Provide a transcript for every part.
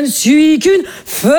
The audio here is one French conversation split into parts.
Je ne suis qu'une femme.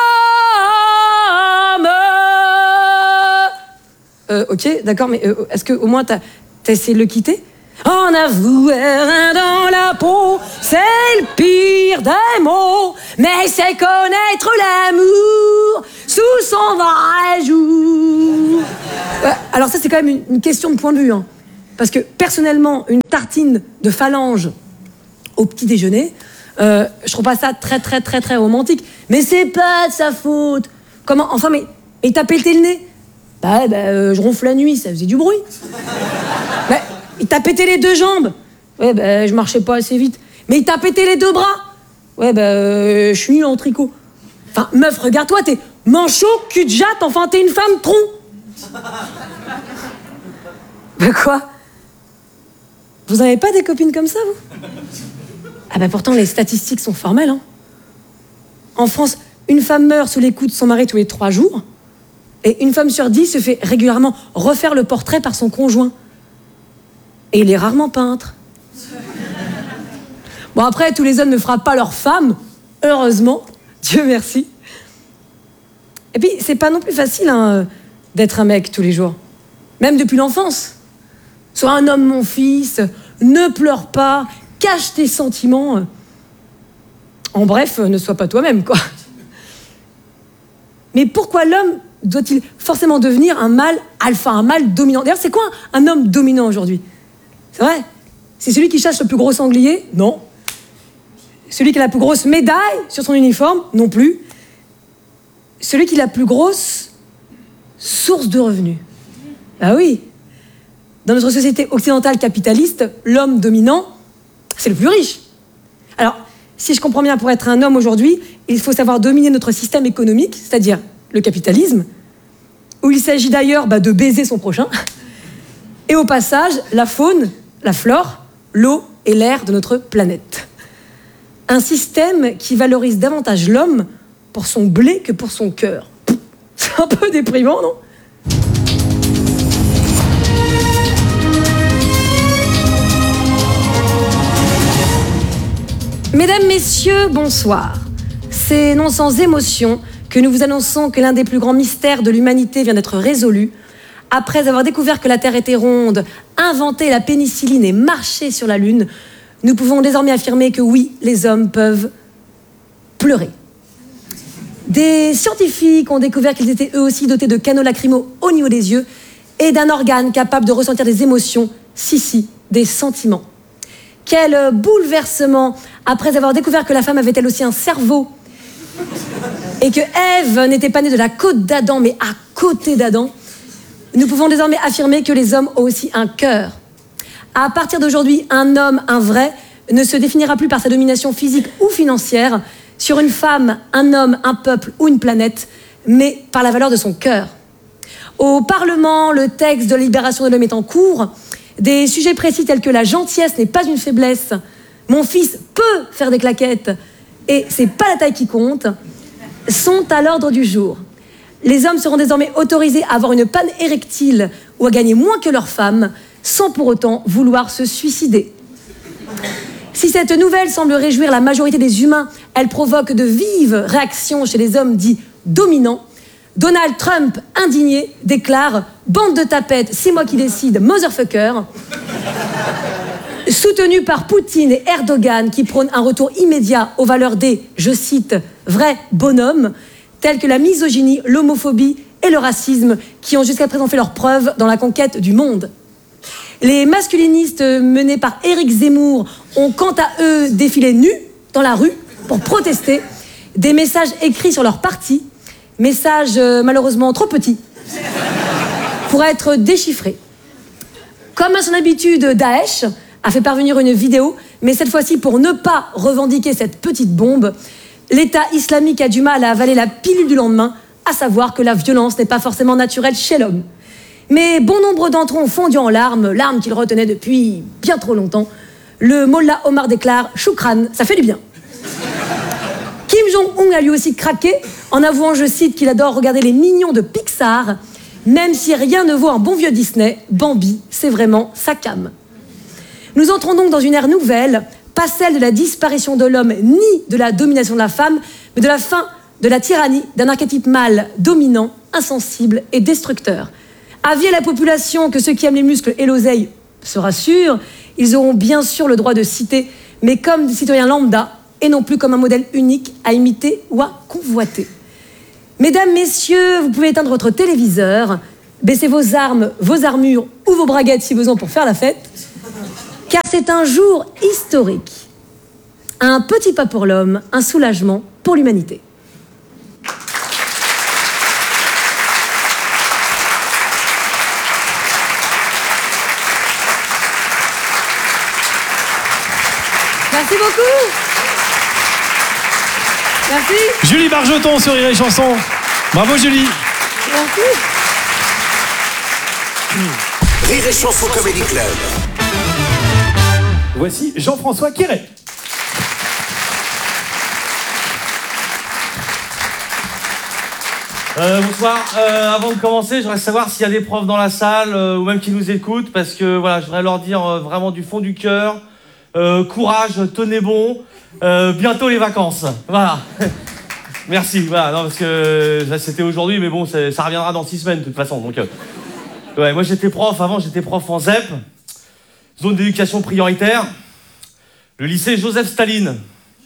Ok, d'accord, mais est-ce que au moins t'as essayé de le quitter? En avouer un dans la peau, c'est le pire des mots, mais c'est connaître l'amour sous son vrai jour. Alors ça, c'est quand même une question de point de vue, hein. Parce que personnellement, une tartine de phalange au petit déjeuner, je trouve pas ça très très très très romantique. Mais c'est pas de sa faute. Comment? Enfin, mais il t'a pété le nez? Je ronfle la nuit, ça faisait du bruit. Il t'a pété les 2 jambes? Je marchais pas assez vite. Mais il t'a pété les 2 bras? Je suis nul en tricot. Enfin, meuf, regarde-toi, t'es manchot, cul de jatte, enfin, t'es une femme tronc. Quoi? Vous avez pas des copines comme ça, vous? Pourtant, les statistiques sont formelles, hein. En France, une femme meurt sous les coups de son mari tous les 3 jours, et une femme sur 10 se fait régulièrement refaire le portrait par son conjoint. Et il est rarement peintre. Bon, après, tous les hommes ne frappent pas leurs femmes, heureusement, Dieu merci. Et puis, c'est pas non plus facile, hein, d'être un mec tous les jours. Même depuis l'enfance. Sois un homme, mon fils, ne pleure pas, cache tes sentiments. En bref, ne sois pas toi-même, quoi. Mais pourquoi l'homme doit-il forcément devenir un mâle alpha, un mâle dominant? D'ailleurs, c'est quoi un homme dominant aujourd'hui? C'est vrai? C'est celui qui chasse le plus gros sanglier? Non. Celui qui a la plus grosse médaille sur son uniforme? Non plus. Celui qui a la plus grosse source de revenus? Ah oui. Dans notre société occidentale capitaliste, l'homme dominant, c'est le plus riche. Alors, si je comprends bien, pour être un homme aujourd'hui, il faut savoir dominer notre système économique, c'est-à-dire le capitalisme, où il s'agit d'ailleurs de baiser son prochain, et au passage, la faune, la flore, l'eau et l'air de notre planète. Un système qui valorise davantage l'homme pour son blé que pour son cœur. C'est un peu déprimant, non? Mesdames, messieurs, bonsoir. C'est non sans émotion que nous vous annonçons que l'un des plus grands mystères de l'humanité vient d'être résolu. Après avoir découvert que la Terre était ronde, inventé la pénicilline et marché sur la Lune, nous pouvons désormais affirmer que oui, les hommes peuvent pleurer. Des scientifiques ont découvert qu'ils étaient eux aussi dotés de canaux lacrymaux au niveau des yeux et d'un organe capable de ressentir des émotions, si, des sentiments. Quel bouleversement après avoir découvert que la femme avait elle aussi un cerveau et que Ève n'était pas née de la côte d'Adam mais à côté d'Adam. Nous pouvons désormais affirmer que les hommes ont aussi un cœur. À partir d'aujourd'hui, un homme, un vrai, ne se définira plus par sa domination physique ou financière sur une femme, un homme, un peuple ou une planète, mais par la valeur de son cœur. Au Parlement, le texte de la libération de l'homme est en cours. Des sujets précis tels que la gentillesse n'est pas une faiblesse, mon fils peut faire des claquettes et c'est pas la taille qui compte, sont à l'ordre du jour. Les hommes seront désormais autorisés à avoir une panne érectile ou à gagner moins que leurs femmes, sans pour autant vouloir se suicider. Si cette nouvelle semble réjouir la majorité des humains, elle provoque de vives réactions chez les hommes dits dominants. Donald Trump, indigné, déclare « Bande de tapettes, c'est moi qui décide, motherfucker ». Soutenu par Poutine et Erdogan, qui prônent un retour immédiat aux valeurs des, je cite, « vrais bonhommes », tels que la misogynie, l'homophobie et le racisme, qui ont jusqu'à présent fait leurs preuves dans la conquête du monde. Les masculinistes menés par Éric Zemmour ont quant à eux défilé nus dans la rue pour protester, des messages écrits sur leur parti, messages malheureusement trop petits pour être déchiffrés. Comme à son habitude, Daesh a fait parvenir une vidéo, mais cette fois-ci pour ne pas revendiquer cette petite bombe, l'État islamique a du mal à avaler la pilule du lendemain, à savoir que la violence n'est pas forcément naturelle chez l'homme. Mais bon nombre d'entre eux ont fondu en larmes, larmes qu'ils retenaient depuis bien trop longtemps. Le Mollah Omar déclare « Choukran, ça fait du bien ». Kim Jong-un a lui aussi craqué en avouant, je cite, qu'il adore regarder les mignons de Pixar, même si rien ne vaut un bon vieux Disney, Bambi, c'est vraiment sa came. Nous entrons donc dans une ère nouvelle, Pas celle de la disparition de l'homme ni de la domination de la femme, mais de la fin de la tyrannie d'un archétype mâle dominant, insensible et destructeur. Avis à la population que ceux qui aiment les muscles et l'oseille se rassurent, ils auront bien sûr le droit de citer, mais comme des citoyens lambda, et non plus comme un modèle unique à imiter ou à convoiter. Mesdames, messieurs, vous pouvez éteindre votre téléviseur, baisser vos armes, vos armures ou vos braguettes si besoin pour faire la fête, car c'est un jour historique. Un petit pas pour l'homme, un soulagement pour l'humanité. Merci beaucoup. Merci. Julie Bargeton sur Rire et Chanson. Bravo Julie. Merci. Rire et Chanson Comedy Club. Voici Jean-François Quéret. Bonsoir. Avant de commencer, je voudrais savoir s'il y a des profs dans la salle ou même qui nous écoutent, parce que voilà, je voudrais leur dire vraiment du fond du cœur, courage, tenez bon, bientôt les vacances. Voilà. Merci. Voilà, non, parce que là, c'était aujourd'hui, mais bon, ça reviendra dans 6 semaines de toute façon. Donc, ouais, moi j'étais prof avant, j'étais prof en ZEP, zone d'éducation prioritaire, le lycée Joseph Staline.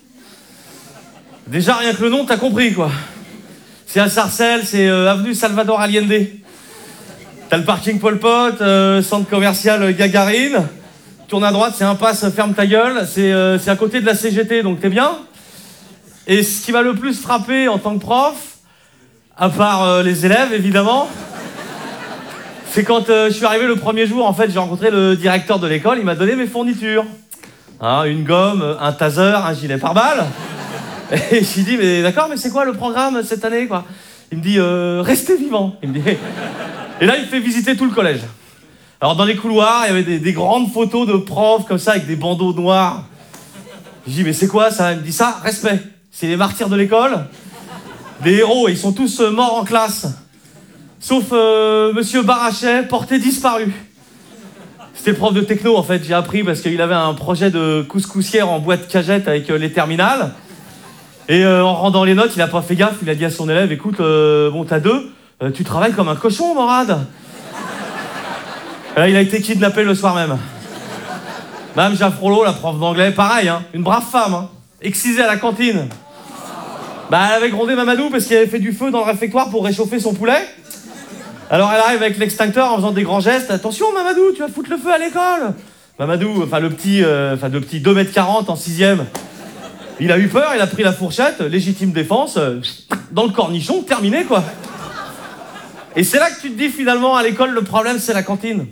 Déjà rien que le nom, t'as compris quoi. C'est à Sarcelles, c'est avenue Salvador Allende. T'as le parking Pol Pot, centre commercial Gagarine. Tourne à droite, c'est impasse Ferme ta gueule. C'est à côté de la CGT, donc t'es bien. Et ce qui m'a le plus frappé en tant que prof, à part les élèves évidemment, c'est quand je suis arrivé le premier jour, en fait, j'ai rencontré le directeur de l'école, il m'a donné mes fournitures. Hein, une gomme, un taser, un gilet pare-balles. Et j'ai dit, mais d'accord, mais c'est quoi le programme cette année, quoi? Il me dit, restez vivant. Il me dit... Et là, il me fait visiter tout le collège. Alors, dans les couloirs, il y avait des grandes photos de profs, comme ça, avec des bandeaux noirs. Je dis, mais c'est quoi ça? Il me dit, ça, respect. C'est les martyrs de l'école. Des héros, et ils sont tous morts en classe. Sauf Monsieur Barachet, porté disparu. C'était le prof de techno, en fait, j'ai appris, parce qu'il avait un projet de couscoussière en boîte cagette avec les terminales. Et en rendant les notes, il a pas fait gaffe, il a dit à son élève, écoute, bon, t'as 2, tu travailles comme un cochon, Morad. Là, il a été kidnappé le soir même. Madame Jaffrolo, la prof d'anglais, pareil, hein, une brave femme, hein, excisée à la cantine. Bah, elle avait grondé Mamadou parce qu'il avait fait du feu dans le réfectoire pour réchauffer son poulet. Alors elle arrive avec l'extincteur en faisant des grands gestes. Attention Mamadou, tu vas foutre le feu à l'école. Mamadou, enfin le petit 2m40 en 6ème. Il a eu peur, il a pris la fourchette, légitime défense, dans le cornichon, terminé quoi. Et c'est là que tu te dis finalement à l'école, le problème c'est la cantine.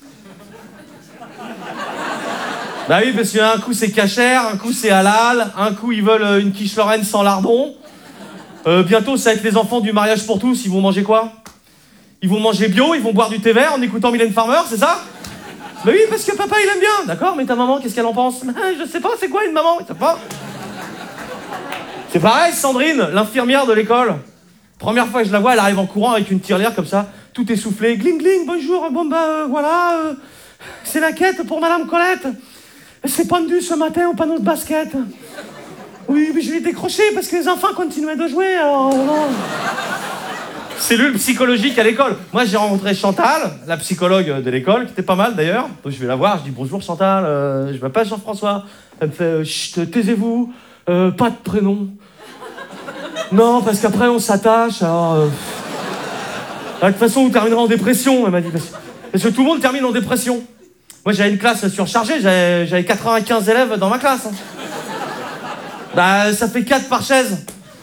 Bah oui, parce qu'un coup c'est cachère, un coup c'est halal, un coup ils veulent une quiche Lorraine sans lardon. Bientôt ça va être les enfants du mariage pour tous, ils vont manger quoi? Ils vont manger bio, ils vont boire du thé vert en écoutant Mylène Farmer, c'est ça? Bah oui, parce que papa il aime bien, d'accord, mais ta maman, qu'est-ce qu'elle en pense? Je sais pas, c'est quoi une maman? Je sais pas. C'est pareil, Sandrine, l'infirmière de l'école. Première fois que je la vois, elle arrive en courant avec une tirelire comme ça, tout essoufflé. Gling gling, bonjour, bon bah voilà, c'est la quête pour Madame Colette. Elle s'est pendue ce matin au panneau de basket. Oui, mais je l'ai décroché parce que les enfants continuaient de jouer, alors non. Cellule psychologique à l'école. Moi, j'ai rencontré Chantal, la psychologue de l'école, qui était pas mal d'ailleurs. Donc, je vais la voir, je dis bonjour Chantal, je m'appelle Jean-François. Elle me fait chut, taisez-vous, pas de prénom. Non, parce qu'après on s'attache, alors. De toute façon, vous terminerez en dépression, elle m'a dit. Parce que tout le monde termine en dépression. Moi, j'avais une classe surchargée, j'avais 95 élèves dans ma classe. Hein. Bah, ça fait 4 par chaise.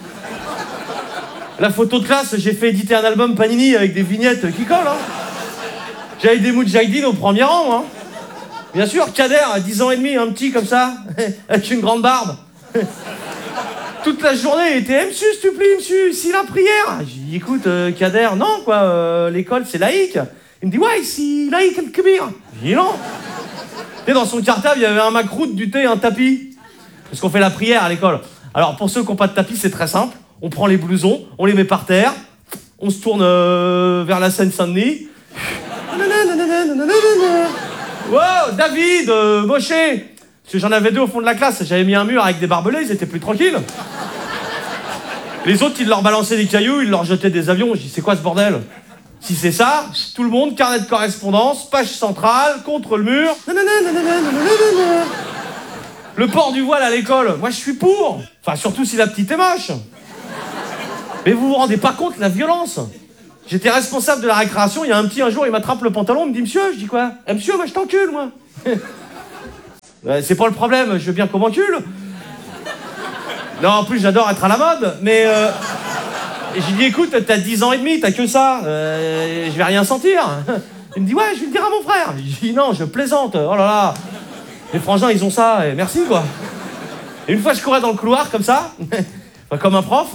La photo de classe, j'ai fait éditer un album Panini avec des vignettes qui collent. Hein. J'avais des Moudjahidines au premier rang. Hein. Bien sûr, Kader, à 10 ans et demi, un petit comme ça, avec une grande barbe. Toute la journée, il était monsieur, s'il te plaît, monsieur, ici la prière. J'ai dit, écoute, Kader, non, quoi, l'école, c'est laïque. Il me dit, ouais, ici, laïque, le kbir. J'ai dit, non. Et dans son cartable, il y avait un macroute, du thé et un tapis. Parce qu'on fait la prière à l'école. Alors, pour ceux qui n'ont pas de tapis, c'est très simple. On prend les blousons, on les met par terre, on se tourne vers la Seine-Saint-Denis. Wow, David, Moshe, Parce que j'en avais 2 au fond de la classe, j'avais mis un mur avec des barbelés, ils étaient plus tranquilles. Les autres, ils leur balançaient des cailloux, ils leur jetaient des avions. Je dis, c'est quoi ce bordel? Si c'est ça, tout le monde, carnet de correspondance, page centrale, contre le mur. Le port du voile à l'école, moi je suis pour. Enfin, surtout si la petite est moche. Mais vous vous rendez pas compte de la violence? J'étais responsable de la récréation, il y a un petit, un jour, il m'attrape le pantalon, il me dit, monsieur, je dis quoi? Monsieur, moi je t'encule, moi. C'est pas le problème, je veux bien qu'on m'encule. Non, en plus, j'adore être à la mode, mais... j'ai dit, écoute, t'as 10 ans et demi, t'as que ça, je vais rien sentir. Il me dit, ouais, je vais le dire à mon frère. Je dis, non, je plaisante, oh là là. Les frangins, ils ont ça, et merci, quoi. Et une fois, je courais dans le couloir, comme ça, comme un prof.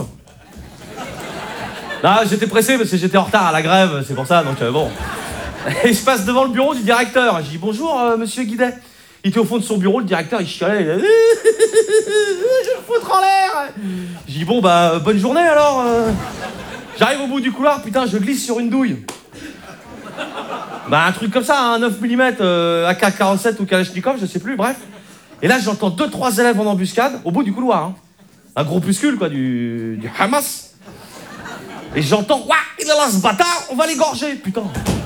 Non, j'étais pressé parce que j'étais en retard à la grève, c'est pour ça, donc bon. Et je passe devant le bureau du directeur. Je dis, bonjour, monsieur Guidet. Il était au fond de son bureau, le directeur, il chialait, il a... je vais le foutre en l'air. Je dis, bon, bah, bonne journée, alors. J'arrive au bout du couloir, putain, je glisse sur une douille. Bah, un truc comme ça, un 9 mm, AK-47 ou Kalachnikov, je sais plus, bref. Et là, j'entends 2-3 élèves en embuscade, au bout du couloir, hein. Un groupuscule, quoi, du Hamas. Et j'entends, ouah, il est là, ce bâtard, on va l'égorger, putain.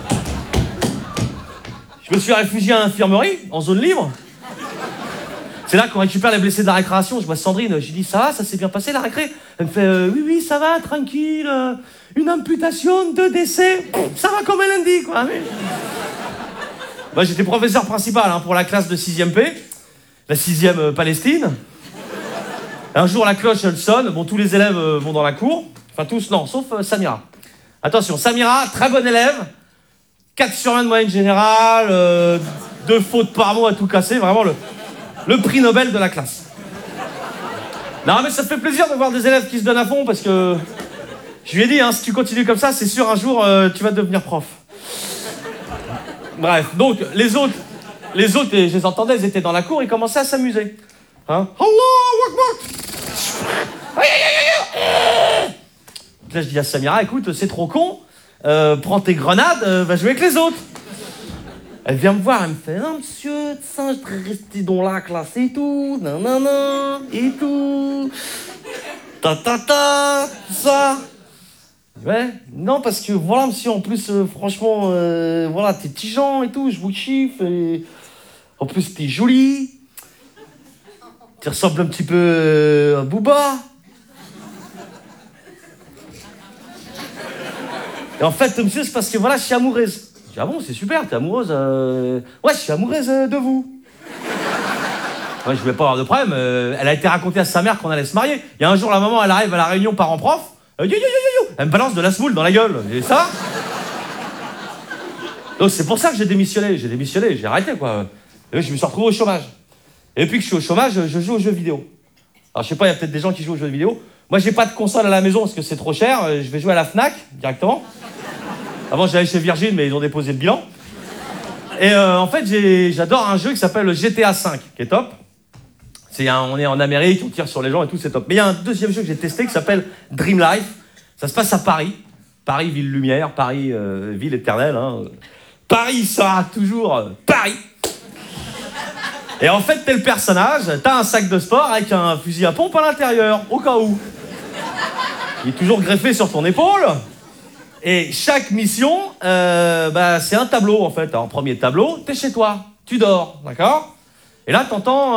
Je me suis réfugié à l'infirmerie, en zone libre. C'est là qu'on récupère les blessés de la récréation. Je vois Sandrine, je lui dis, ça va, ça s'est bien passé la récré? Elle me fait, oui, ça va, tranquille, une amputation, 2 décès, ça va comme un lundi, quoi. Bah, j'étais professeur principal hein, pour la classe de 6e P, la 6e Palestine. Un jour, la cloche, elle sonne, bon, tous les élèves vont dans la cour, enfin tous, non, sauf Samira. Attention, Samira, très bonne élève, 4 sur 20 de moyenne générale, 2 fautes par mot à tout casser, vraiment le prix Nobel de la classe. Non mais ça fait plaisir de voir des élèves qui se donnent à fond parce que je lui ai dit, hein, si tu continues comme ça, c'est sûr un jour tu vas devenir prof. Bref, donc les autres, et je les entendais, ils étaient dans la cour, ils commençaient à s'amuser. Hein? Là je dis à Samira, écoute, c'est trop con, prends tes grenades, va jouer avec les autres. Elle vient me voir, elle me fait, non monsieur, ça, je serais resté dans la classe et tout, nanana, et tout, ça. Ouais, non, parce que voilà, monsieur, en plus, franchement, voilà, t'es petit Jean et tout, je vous kiffe, et en plus, t'es jolie, tu ressembles un petit peu à Booba. Et en fait, monsieur, c'est parce que voilà, je suis amoureuse. Je dis, ah bon, c'est super, t'es amoureuse Ouais, je suis amoureuse de vous. Ouais, je voulais pas avoir de problème. Elle a été racontée à sa mère qu'on allait se marier. Il y a un jour, la maman, elle arrive à la réunion parents-prof. Elle me balance de la semoule dans la gueule. Et ça. Donc c'est pour ça que j'ai démissionné. J'ai arrêté, quoi. Et je me suis retrouvé au chômage. Et depuis que je suis au chômage, je joue aux jeux vidéo. Alors je sais pas, il y a peut-être des gens qui jouent aux jeux vidéo. Moi, j'ai pas de console à la maison parce que c'est trop cher. Je vais jouer à la Fnac, directement. Avant, j'allais chez Virgin, mais ils ont déposé le bilan. Et en fait, j'adore un jeu qui s'appelle GTA V, qui est top. On est en Amérique, on tire sur les gens et tout, c'est top. Mais il y a un deuxième jeu que j'ai testé qui s'appelle Dream Life. Ça se passe à Paris. Paris, ville lumière, Paris, ville éternelle. Hein. Paris sera toujours Paris. Et en fait, t'es le personnage, t'as un sac de sport avec un fusil à pompe à l'intérieur, au cas où. Il est toujours greffé sur ton épaule. Et chaque mission, c'est un tableau, en fait. Alors, premier tableau, t'es chez toi, tu dors, d'accord? Et là, t'entends...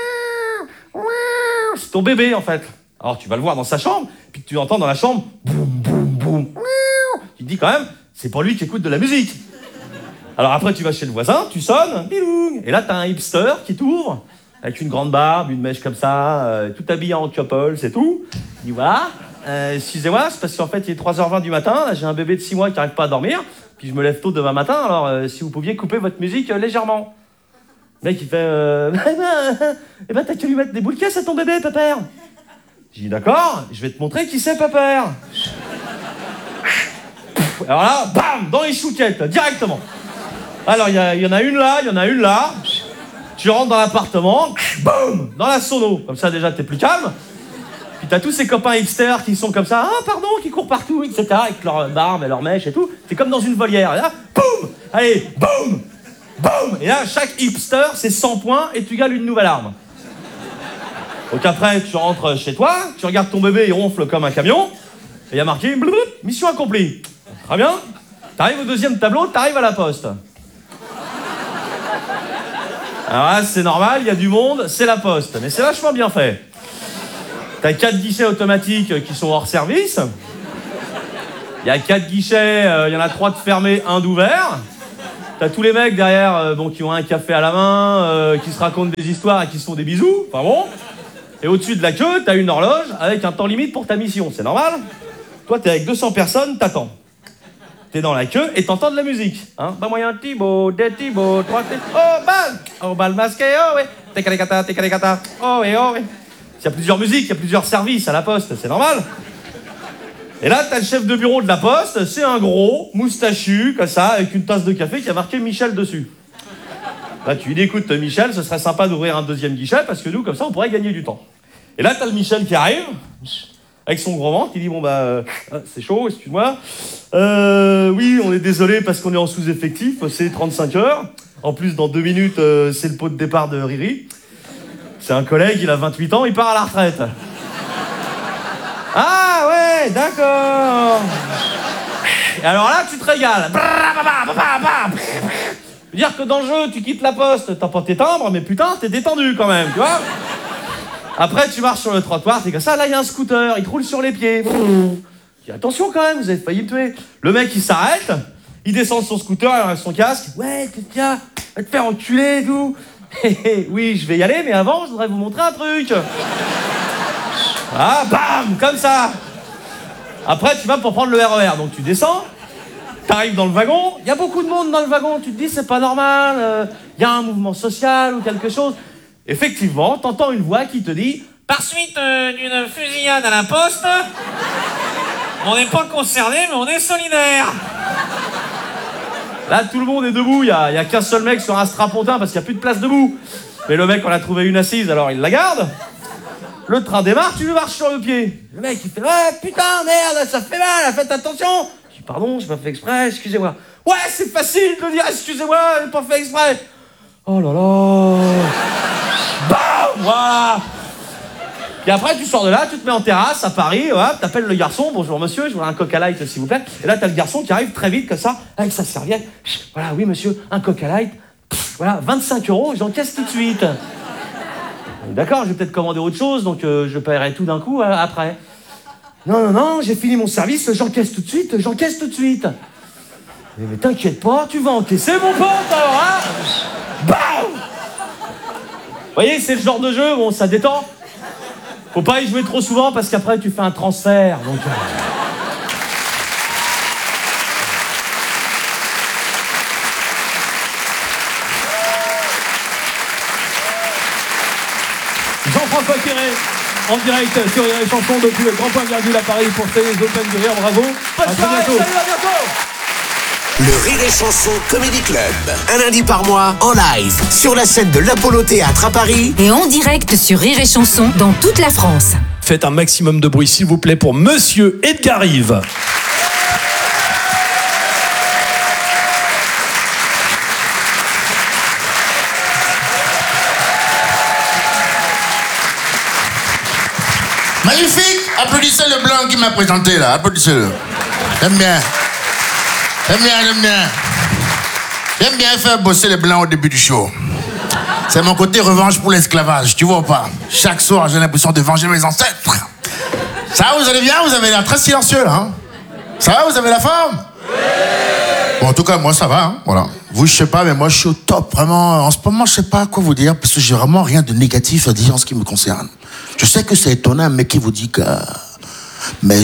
c'est ton bébé, en fait. Alors, tu vas le voir dans sa chambre, puis tu entends dans la chambre... Boum, boum, boum. Tu te dis quand même, c'est pas lui qui écoute de la musique. Alors après, tu vas chez le voisin, tu sonnes, biloung. Et là, t'as un hipster qui t'ouvre, avec une grande barbe, une mèche comme ça, tout habillé en couple, c'est tout. Il dit, voilà... excusez-moi, c'est parce qu'en fait, il est 3h20 du matin, là, j'ai un bébé de 6 mois qui n'arrive pas à dormir, puis je me lève tôt demain matin, alors si vous pouviez couper votre musique légèrement. Le mec, il fait eh ben, t'as qu'à lui mettre des boules de caisse à ton bébé, pépère. J'ai dit, d'accord, je vais te montrer qui c'est, pépère. Alors là, bam, dans les chouquettes, directement. Alors, il y en a une là, tu rentres dans l'appartement, boum, dans la sono, comme ça déjà, t'es plus calme. Puis t'as tous ces copains hipsters qui sont comme ça, ah pardon, qui courent partout, etc., avec leur barbe et leur mèche et tout. T'es comme dans une volière. Et là, boum, allez, boum. boum. Et là, chaque hipster, c'est 100 points et tu gagnes une nouvelle arme. Donc après, tu rentres chez toi, tu regardes ton bébé, il ronfle comme un camion, et il y a marqué « Mission accomplie ». Très bien. T'arrives au deuxième tableau, t'arrives à la poste. Alors là, c'est normal, il y a du monde, c'est la poste. Mais c'est vachement bien fait. T'as 4 guichets automatiques qui sont hors service. Il y a 4 guichets, il y en a 3 de fermés, 1 d'ouvert. T'as tous les mecs derrière qui ont un café à la main, qui se racontent des histoires et qui se font des bisous. Enfin bon. Et au-dessus de la queue, t'as une horloge avec un temps limite pour ta mission. C'est normal. Toi, t'es avec 200 personnes, t'attends. T'es dans la queue et t'entends de la musique. Hein? Bah, moyen Thibaut, des Thibaut, 3 oh, bal masqué, oh, ouais. Tekarikata, oh, ouais, oh, ouais. Il y a plusieurs musiques, il y a plusieurs services à la poste, c'est normal. Et là, t'as le chef de bureau de la poste, c'est un gros, moustachu, comme ça, avec une tasse de café qui a marqué Michel dessus. Là, tu lui dis, écoute, Michel, ce serait sympa d'ouvrir un deuxième guichet, parce que nous, comme ça, on pourrait gagner du temps. Et là, t'as le Michel qui arrive, avec son gros ventre, qui dit, bon, bah, c'est chaud, excuse-moi. Oui, on est désolé parce qu'on est en sous-effectif, c'est 35 heures. En plus, dans 2 minutes, c'est le pot de départ de Riri. C'est un collègue, il a 28 ans, il part à la retraite. Ah ouais, d'accord. Et alors là, tu te régales. Dire que dans le jeu, tu quittes la poste, t'as pas tes timbres, mais putain, t'es détendu quand même, tu vois. Après, tu marches sur le trottoir, t'es comme ça, là, il y a un scooter, il te roule sur les pieds. Dis, attention quand même, vous avez failli me tuer. Le mec, il s'arrête, il descend de son scooter, il enlève son casque. Ouais, tiens, va te faire enculer et tout. Oui, je vais y aller, mais avant, je voudrais vous montrer un truc. Ah, bam, comme ça. Après, tu vas pour prendre le RER, donc tu descends, t'arrives dans le wagon, il y a beaucoup de monde dans le wagon, tu te dis, c'est pas normal, il y a un mouvement social ou quelque chose. Effectivement, t'entends une voix qui te dit « Par suite d'une fusillade à la poste, on n'est pas concerné, mais on est solidaire. » Là, tout le monde est debout, il y a qu'un seul mec sur un strapontin parce qu'il n'y a plus de place debout. Mais le mec, on a trouvé une assise, alors il la garde. Le train démarre, tu lui marches sur le pied. Le mec, il fait « Ouais, putain, merde, ça fait mal, faites attention !» Je dis « Pardon, j'ai pas fait exprès, excusez-moi. »« Ouais, c'est facile de dire excusez-moi, j'ai pas fait exprès. » Oh là là. Bam, voilà. Et après, tu sors de là, tu te mets en terrasse à Paris, hop, t'appelles le garçon, bonjour monsieur, je voudrais un Coca Light s'il vous plaît. Et là, t'as le garçon qui arrive très vite comme ça, avec sa serviette. Voilà, oui monsieur, un Coca Light. Voilà, 25 €, j'encaisse tout de suite. D'accord, je vais peut-être commander autre chose, donc je paierai tout d'un coup après. Non, j'ai fini mon service, j'encaisse tout de suite. Mais t'inquiète pas, tu vas encaisser mon pote alors, hein. Bam. Vous voyez, c'est le genre de jeu, bon, ça détend. Faut pas y jouer trop souvent parce qu'après tu fais un transfert, donc... Jean-François Quéré, en direct sur les chansons depuis le Grand Point Virgule à Paris pour ces Open du Rire, bravo. Bonne soirée, salut, à bientôt. Le Rire et Chanson Comedy Club, un lundi par mois en live sur la scène de l'Apollo Théâtre à Paris et en direct sur Rire et Chanson dans toute la France. Faites un maximum de bruit s'il vous plaît pour Monsieur Edgar Rive. Magnifique! Applaudissez le blanc qui m'a présenté là, applaudissez-le. J'aime bien. J'aime bien faire bosser les blancs au début du show. C'est mon côté revanche pour l'esclavage, tu vois ou pas? Chaque soir, j'ai l'impression de venger mes ancêtres. Ça va, vous allez bien? Vous avez l'air très silencieux là, hein? Ça va, vous avez la forme? Bon, en tout cas, moi ça va, hein? Voilà. Vous, je sais pas, mais moi je suis au top, vraiment. En ce moment, je sais pas quoi vous dire, parce que j'ai vraiment rien de négatif à dire en ce qui me concerne. Je sais que c'est étonnant, un mec qui vous dit que... Mais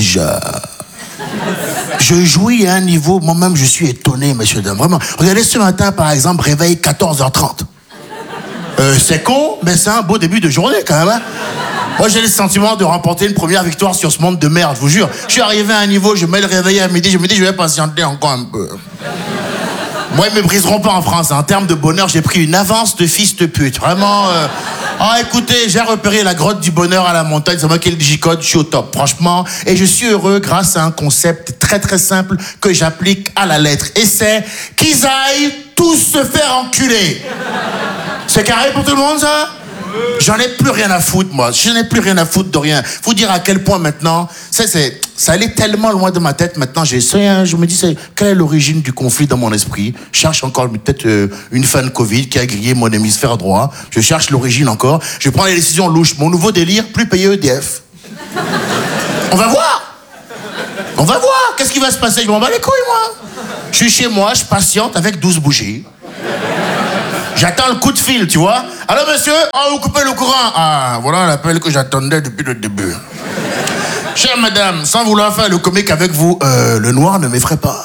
je jouis à un niveau, moi-même je suis étonné, messieurs, dames, vraiment. Regardez ce matin, par exemple, réveil 14h30. C'est con, mais c'est un beau début de journée quand même, hein. Moi j'ai le sentiment de remporter une première victoire sur ce monde de merde, je vous jure. Je suis arrivé à un niveau, je mets le réveil à midi, je me dis je vais patienter encore un peu. Moi, ils me briseront pas en France. En termes de bonheur, j'ai pris une avance de fils de pute. Vraiment. Ah, écoutez, j'ai repéré la grotte du bonheur à la montagne. C'est moi qui le digicode. Je suis au top, franchement. Et je suis heureux grâce à un concept très très simple que j'applique à la lettre. Et c'est qu'ils aillent tous se faire enculer. C'est carré pour tout le monde, ça? J'en ai plus rien à foutre, moi. Je n'ai plus rien à foutre de rien. Faut dire à quel point maintenant, ça allait tellement loin de ma tête maintenant. Je me dis, quelle est l'origine du conflit dans mon esprit? Je cherche encore peut-être une fan Covid qui a grillé mon hémisphère droit. Je cherche l'origine encore. Je prends les décisions louches. Mon nouveau délire, plus payer EDF. On va voir. On va voir. Qu'est-ce qui va se passer? Je m'en bats les couilles, moi. Je suis chez moi, je patiente avec 12 bougies. J'attends le coup de fil, tu vois. Allô, monsieur? Oh, vous coupez le courant. Ah, voilà l'appel que j'attendais depuis le début. Chère madame, sans vouloir faire le comique avec vous, le noir ne m'effraie pas.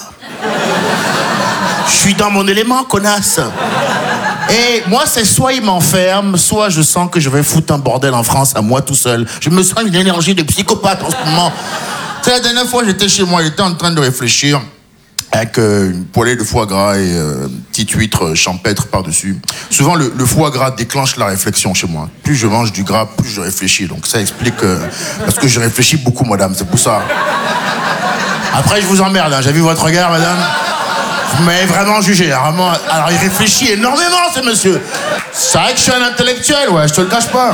Je suis dans mon élément, connasse. Et moi, c'est soit il m'enferme, soit je sens que je vais foutre un bordel en France à moi tout seul. Je me sens une énergie de psychopathe en ce moment. C'est la dernière fois, j'étais chez moi, j'étais en train de réfléchir. Avec une poêlée de foie gras et une petite huître champêtre par-dessus. Souvent, le foie gras déclenche la réflexion chez moi. Plus je mange du gras, plus je réfléchis. Donc ça explique... parce que je réfléchis beaucoup, madame, c'est pour ça. Après, je vous emmerde, hein. J'ai vu votre regard, madame. Vous m'avez vraiment jugé, hein, vraiment. Alors, il réfléchit énormément, ce monsieur. C'est vrai que je suis un intellectuel, ouais, je te le cache pas.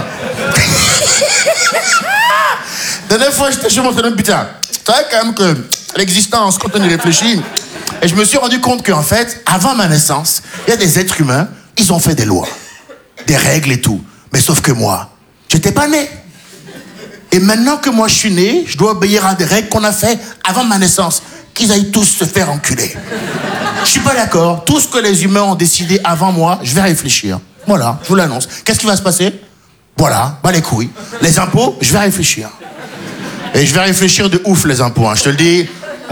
La dernière fois, j'étais chez mon tonton, putain. C'est vrai quand même que l'existence, quand on y réfléchit... Et je me suis rendu compte qu'en fait, avant ma naissance, il y a des êtres humains, ils ont fait des lois, des règles et tout. Mais sauf que moi, j'étais pas né. Et maintenant que moi je suis né, je dois obéir à des règles qu'on a fait avant ma naissance. Qu'ils aillent tous se faire enculer. Je suis pas d'accord. Tout ce que les humains ont décidé avant moi, je vais réfléchir. Voilà, je vous l'annonce. Qu'est-ce qui va se passer? Voilà, bah les couilles. Les impôts, je vais réfléchir. Et je vais réfléchir de ouf, les impôts, hein, je te le dis.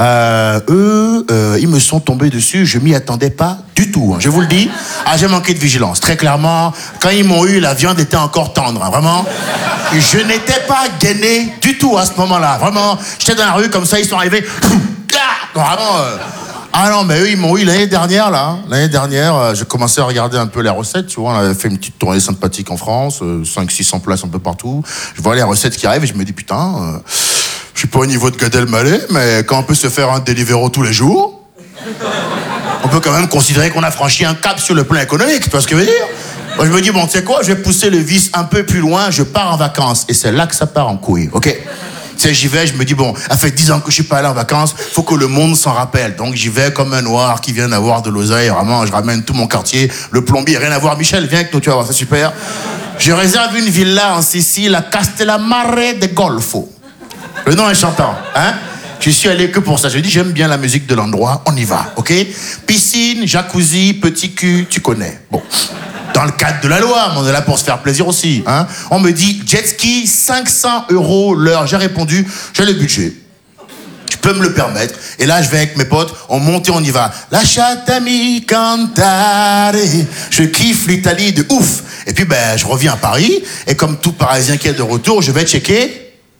Ils me sont tombés dessus, je m'y attendais pas du tout, hein, je vous le dis. Ah, j'ai manqué de vigilance, très clairement. Quand ils m'ont eu, la viande était encore tendre, hein, vraiment. Je n'étais pas gainé du tout à ce moment-là, vraiment. J'étais dans la rue comme ça, ils sont arrivés. Vraiment. Ah non, mais eux, ils m'ont eu l'année dernière, là. Hein. L'année dernière, j'ai commencé à regarder un peu les recettes, tu vois. On avait fait une petite tournée sympathique en France, 500-600 places un peu partout. Je vois les recettes qui arrivent et je me dis, putain, je suis pas au niveau de Gad Elmaleh, mais quand on peut se faire un Deliveroo tous les jours, on peut quand même considérer qu'on a franchi un cap sur le plan économique, tu vois ce que je veux dire? Moi, je me dis, bon, tu sais quoi, je vais pousser le vice un peu plus loin, je pars en vacances. Et c'est là que ça part en couille, ok? Tu sais, j'y vais, je me dis, bon, ça fait 10 ans que je suis pas allé en vacances, faut que le monde s'en rappelle. Donc j'y vais comme un noir qui vient d'avoir de l'oseille, vraiment, je ramène tout mon quartier, le plombier, rien à voir. Michel, viens avec nous, tu vas voir, c'est super. Je réserve une villa en Sicile, à Castellammare de Golfo. Le nom est chantant, hein? Je suis allé que pour ça. Je dis, j'aime bien la musique de l'endroit, on y va, ok? Piscine, jacuzzi, petit cul, tu connais. Bon. Dans le cadre de la loi, on est là pour se faire plaisir aussi, hein? On me dit, jet ski, 500 € l'heure. J'ai répondu, j'ai le budget. Je peux me le permettre. Et là, je vais avec mes potes, on monte et on y va. Lasciatemi cantare. Je kiffe l'Italie de ouf. Et puis, ben, je reviens à Paris. Et comme tout Parisien qui est de retour, je vais checker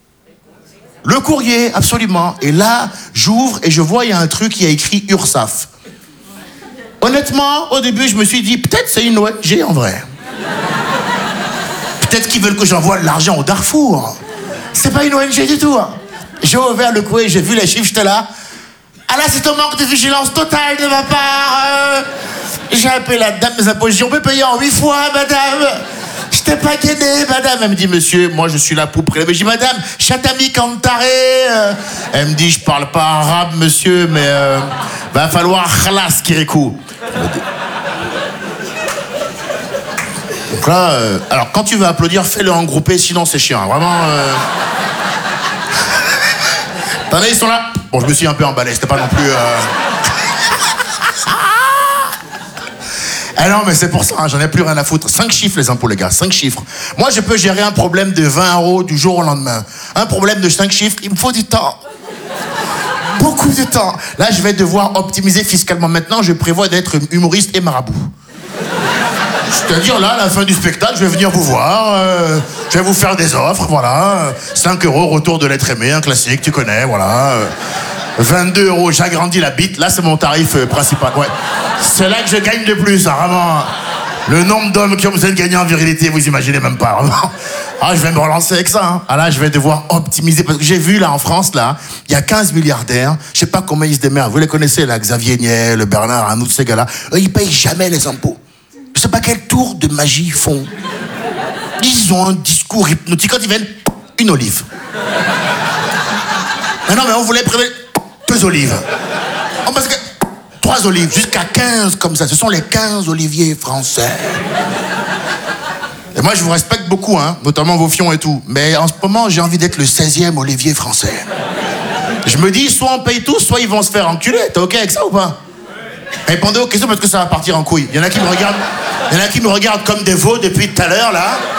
le courrier, absolument. Et là, j'ouvre et je vois, il y a un truc qui a écrit URSAF. Honnêtement, au début, je me suis dit, peut-être c'est une ONG en vrai. Peut-être qu'ils veulent que j'envoie de l'argent au Darfour. C'est pas une ONG du tout. J'ai ouvert le courrier, j'ai vu les chiffres, j'étais là. Ah là, c'est un manque de vigilance totale de ma part. J'ai appelé la dame des impôts, j'ai dit, on peut payer en 8 fois, madame. J'étais pas gêné, madame. Elle me dit, monsieur, moi je suis là pour prélever. Je dis, madame, Chatami Cantare. Elle me dit, je parle pas arabe, monsieur, mais va falloir khalas kirikou. Donc là, alors quand tu veux applaudir, fais-le en groupé, sinon c'est chiant. Vraiment. Attendez, ils sont là. Bon, je me suis un peu emballé, c'était pas non plus. Ah non, mais c'est pour ça, hein, j'en ai plus rien à foutre. 5 chiffres les impôts, les gars, 5 chiffres. Moi, je peux gérer un problème de 20 € du jour au lendemain. Un problème de 5 chiffres, il me faut du temps. Beaucoup de temps. Là, je vais devoir optimiser fiscalement. Maintenant, je prévois d'être humoriste et marabout. C'est-à-dire, là, à la fin du spectacle, je vais venir vous voir, je vais vous faire des offres, voilà. 5 €, retour de l'être aimé, un classique, tu connais, voilà. 22 €, j'agrandis la bite, là, c'est mon tarif principal, ouais. C'est là que je gagne de plus, hein, vraiment. Le nombre d'hommes qui ont besoin de gagner en virilité, vous imaginez même pas, vraiment. Ah, je vais me relancer avec ça, hein. Ah là, je vais devoir optimiser, parce que j'ai vu, là, en France, là, il y a 15 milliardaires, je sais pas comment ils se démerdent. Vous les connaissez, là, Xavier Niel, Bernard Arnault, ces gars-là. Eux, ils payent jamais les impôts. Je sais pas quel tour de magie ils font. Ils ont un discours hypnotique. Quand ils viennent, une olive. Mais non, mais on voulait prélever 2 olives. Oh, parce que 3 olives, jusqu'à 15 comme ça. Ce sont les 15 oliviers français. Et moi, je vous respecte beaucoup, hein, notamment vos fions et tout. Mais en ce moment, j'ai envie d'être le 16e olivier français. Je me dis, soit on paye tous, soit ils vont se faire enculer. T'es OK avec ça ou pas? Répondez aux questions parce que ça va partir en couille. Il y en a qui me regardent comme des veaux depuis tout à l'heure, là.